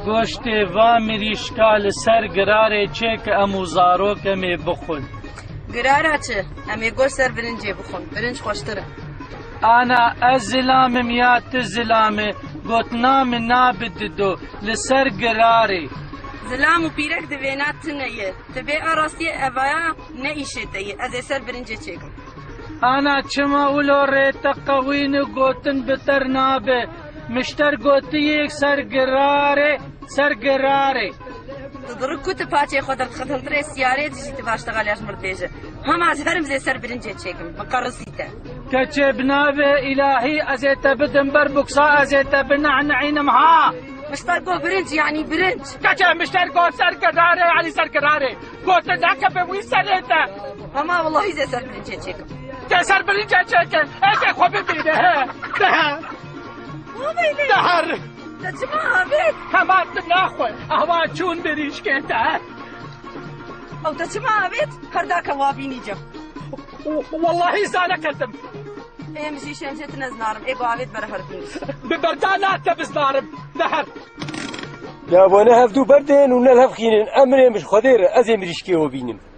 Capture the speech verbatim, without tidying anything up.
گۆشتێ وا مریشکا لەسەر گرارێ چێ کە ئەموو زارۆکەمێ بخۆن. گرارە چ؟ ئەمێ گۆشت سەر برنجێ بخۆن، برنج خۆشترە. ئانا ئەس زلامم یا ت زلامێ گوتنامە نابددۆ لەسەر گرارێ. زلام و پیرەک دەوێنات تنەیە، تبێ ئاڕاستیە ئەڤایە نەئیشێتەیە، ئەزێ سەر برنجێ چێکم. ئانا چما ولۆ ڕێتە قەوینە گوتن بتەر نابێ، مشتەر گوتیەک سەر گرارێ سەر گرارێ. تضرك كنت باتي خدر خدر تري سيارات جيت باشتغل يا مرتجه هم از هرم زي سر برنجه تشيكم مقرصيته كتبنا الهي ازيت بدن بربكسا ازيت بنعنعين معها مشتركو برنج يعني برنج كتب مشتركو سر كراري يعني سر كراري قلت ذاك بوي سريته اما والله زي سر برنجه تشيكم سر برنجه تشيكم ايش خو ببينه ده دهر تجمع بيت كمان ناخوي اهوا چون بريش كيتا او تجمع بيت هرداك وابيني جم والله زانا كذب ايه مشي شمشت نزنارم ايه قاعد برهر ببردانات تبز نارم نهر يا بونا هفدو بردين ونلهف خينين امري مش خدير ازي مريشكي وبينم